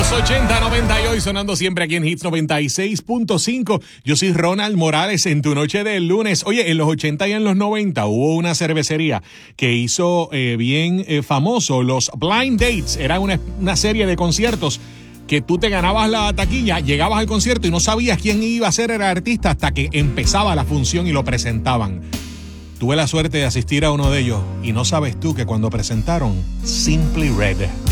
Los 80, 90 y hoy sonando siempre aquí en Hits 96.5. Yo soy Ronald Morales en tu noche del lunes. Oye, en los 80 y en los 90 hubo una cervecería que hizo bien famoso los Blind Dates. Era una serie de conciertos que tú te ganabas la taquilla, llegabas al concierto y no sabías quién iba a ser el artista hasta que empezaba la función y lo presentaban. Tuve la suerte de asistir a uno de ellos y no sabes tú que cuando presentaron Simply Red.